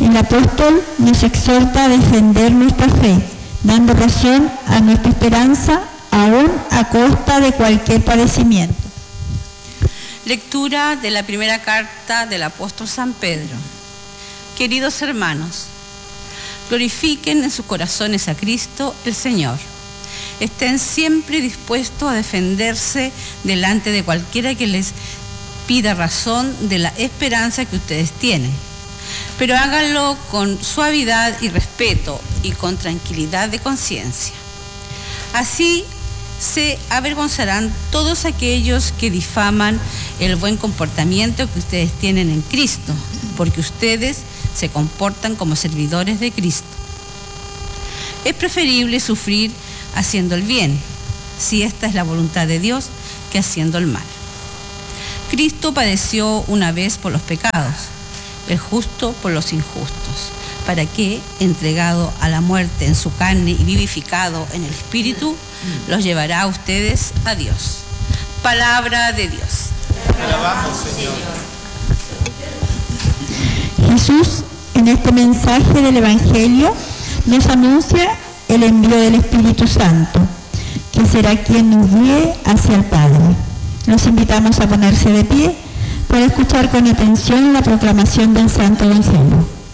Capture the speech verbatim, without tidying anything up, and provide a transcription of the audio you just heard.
El apóstol nos exhorta a defender nuestra fe, dando razón a nuestra esperanza, aún a costa de cualquier padecimiento. Lectura de la primera carta del apóstol San Pedro. Queridos hermanos, glorifiquen en sus corazones a Cristo el Señor. Estén siempre dispuestos a defenderse delante de cualquiera que les pida razón de la esperanza que ustedes tienen. Pero háganlo con suavidad y respeto y con tranquilidad de conciencia. Así se avergonzarán todos aquellos que difaman el buen comportamiento que ustedes tienen en Cristo, porque ustedes se comportan como servidores de Cristo. Es preferible sufrir haciendo el bien, si esta es la voluntad de Dios, que haciendo el mal. Cristo padeció una vez por los pecados, el justo por los injustos, para que, entregado a la muerte en su carne y vivificado en el Espíritu, los llevará a ustedes a Dios. Palabra de Dios. Te alabamos, Señor. Jesús, en este mensaje del Evangelio, nos anuncia el envío del Espíritu Santo, que será quien nos guíe hacia el Padre. Los invitamos a ponerse de pie para escuchar con atención la proclamación del Santo Evangelio.